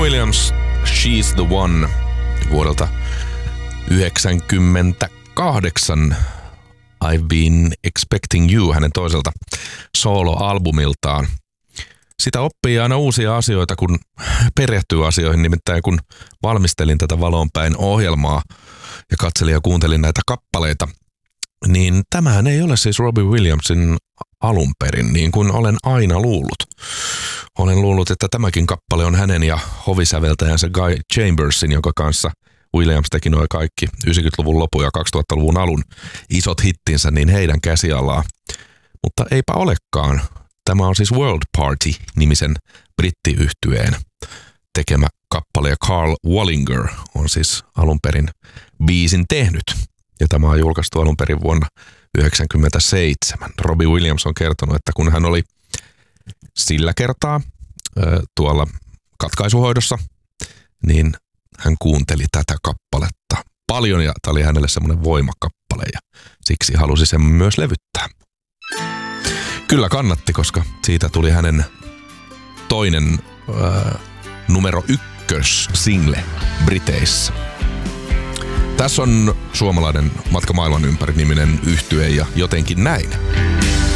Williams, She's the One, vuodelta 1998. I've Been Expecting You, hänen toiselta solo-albumiltaan. Sitä oppii aina uusia asioita, kun perehtyy asioihin. Nimittäin kun valmistelin tätä Valonpäin ohjelmaa ja katselin ja kuuntelin näitä kappaleita, niin tämähän ei ole siis Robbie Williamsin alun perin, niin kuin olen aina luullut. Olen luullut, että tämäkin kappale on hänen ja hovisäveltäjänsä Guy Chambersin, jonka kanssa Williams teki nuo kaikki 90-luvun lopun ja 2000-luvun alun isot hittinsä, niin heidän käsialaa. Mutta eipä olekaan. Tämä on siis World Party-nimisen brittiyhtyeen tekemä kappale, ja Carl Wallinger on siis alun perin biisin tehnyt. Ja tämä on julkaistu alun perin vuonna 1997. Robbie Williams on kertonut, että kun hän oli sillä kertaa tuolla katkaisuhoidossa, niin hän kuunteli tätä kappaletta paljon, ja tämä oli hänelle semmoinen voimakappale, ja siksi halusi sen myös levyttää. Kyllä kannatti, koska siitä tuli hänen toinen numero 1 single Briteissä. Tässä on suomalainen Matka maailman ympäri -niminen yhtye ja Jotenkin näin.